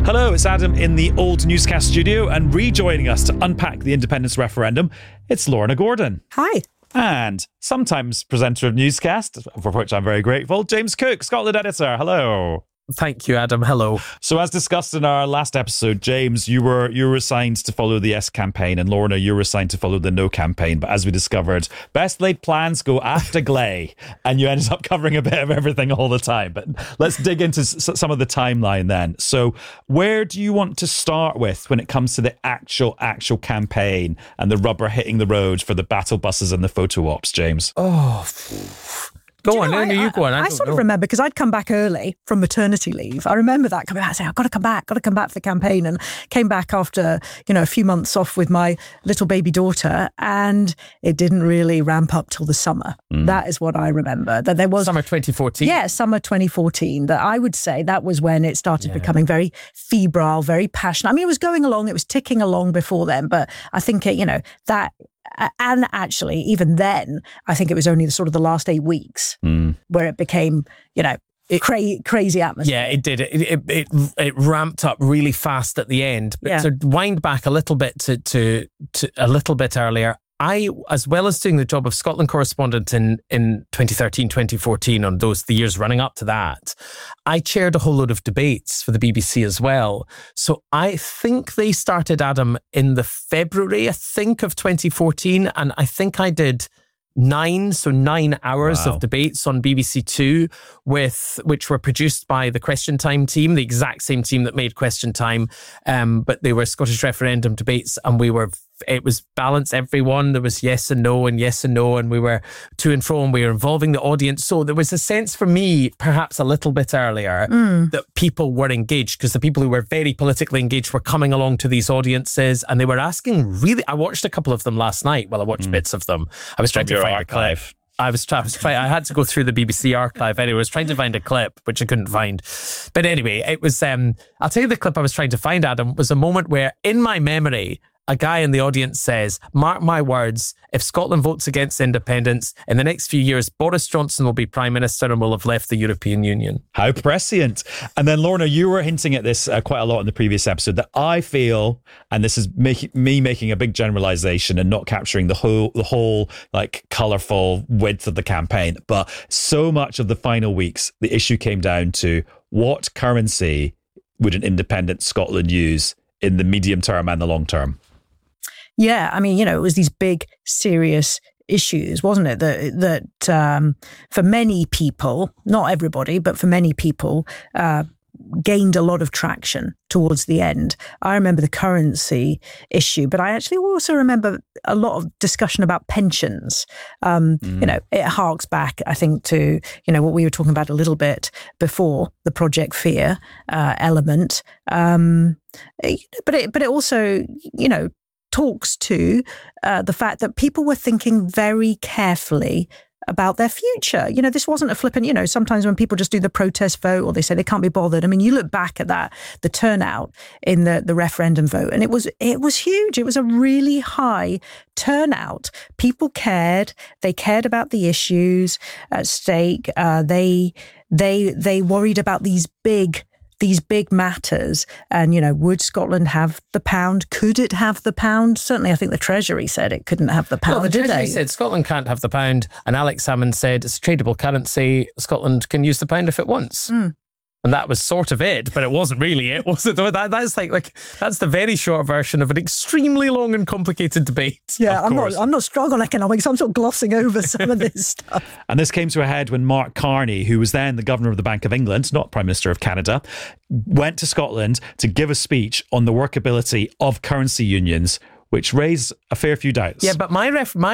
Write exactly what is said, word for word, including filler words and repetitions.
Hello, it's Adam in the old newscast studio, and rejoining us to unpack the independence referendum, it's Lorna Gordon. Hi. And sometimes presenter of newscast, for which I'm very grateful, James Cook, Scotland editor. Hello. Thank you, Adam. Hello. So as discussed in our last episode, James, you were you were assigned to follow the Yes campaign, and Lorna, you were assigned to follow the No campaign. But as we discovered, best laid plans go after Gley, and you ended up covering a bit of everything all the time. But let's dig into s- some of the timeline then. So where do you want to start with when it comes to the actual, actual campaign and the rubber hitting the road for the battle buses and the photo ops, James? Oh, Go on, you know, no, I, you go on. I, I, I don't sort know. of remember because I'd come back early from maternity leave. I remember that coming back, saying, I've got to come back, got to come back for the campaign, and came back after, you know, a few months off with my little baby daughter, and it didn't really ramp up till the summer. Mm. That is what I remember. That there was Summer twenty fourteen. Yeah, summer twenty fourteen. That I would say that was when it started yeah. becoming very febrile, very passionate. I mean, it was going along, it was ticking along before then, but I think, it, you know, that... And actually, even then, I think it was only the sort of the last eight weeks mm. where it became, you know, it, cra- crazy atmosphere. Yeah, it did. It, it it it ramped up really fast at the end. But yeah. to wind back a little bit to, to to a little bit earlier, I, as well as doing the job of Scotland correspondent in, in twenty thirteen, twenty fourteen, on those the years running up to that, I chaired a whole load of debates for the B B C as well. So I think they started, Adam, in the February, I think, of twenty fourteen. And I think I did nine, so nine hours wow. of debates on B B C Two, with which were produced by the Question Time team, the exact same team that made Question Time. Um, but they were Scottish referendum debates, and we were it was balance everyone. There was yes and no and yes and no, and we were to and fro, and we were involving the audience. So there was a sense for me, perhaps a little bit earlier, mm. that people were engaged, because the people who were very politically engaged were coming along to these audiences, and they were asking really, I watched a couple of them last night. Well, I watched mm. bits of them. I was trying From to find archive. a clip. I was, trying, I was trying, I had to go through the B B C archive anyway. I was trying to find a clip, which I couldn't find. But anyway, it was, um, I'll tell you the clip I was trying to find, Adam, was a moment where, in my memory, a guy in the audience says, mark my words, if Scotland votes against independence, in the next few years, Boris Johnson will be Prime Minister and will have left the European Union. How prescient. And then, Lorna, you were hinting at this uh, quite a lot in the previous episode, that I feel, and this is make, me making a big generalization and not capturing the whole, the whole like colourful width of the campaign, but so much of the final weeks, the issue came down to what currency would an independent Scotland use in the medium term and the long term? Yeah, I mean, you know, it was these big, serious issues, wasn't it? That that um, for many people, not everybody, but for many people, uh, gained a lot of traction towards the end. I remember the currency issue, but I actually also remember a lot of discussion about pensions. Um, mm. You know, it harks back, I think, to, you know, what we were talking about a little bit before, the Project Fear uh, element. Um, but it, but it also, you know, talks to uh, the fact that people were thinking very carefully about their future. You know, this wasn't a flippant, you know, sometimes when people just do the protest vote or they say they can't be bothered. I mean, you look back at that, the turnout in the, the referendum vote, and it was it was huge. It was a really high turnout. People cared. They cared about the issues at stake. Uh, they they they worried about these big these big matters. And, you know, would Scotland have the pound? Could it have the pound? Certainly, I think the Treasury said it couldn't have the pound, well, the did Treasury they? said Scotland can't have the pound, and Alex Salmond said it's a tradable currency. Scotland can use the pound if it wants. Mm. And that was sort of it, but it wasn't really it, was it? That, that's like, like that's the very short version of an extremely long and complicated debate. Yeah, I'm not I'm not strong on economics. I'm sort of glossing over some of this stuff. And this came to a head when Mark Carney, who was then the governor of the Bank of England, not Prime Minister of Canada, went to Scotland to give a speech on the workability of currency unions, which raised a fair few doubts. Yeah, but my ref, my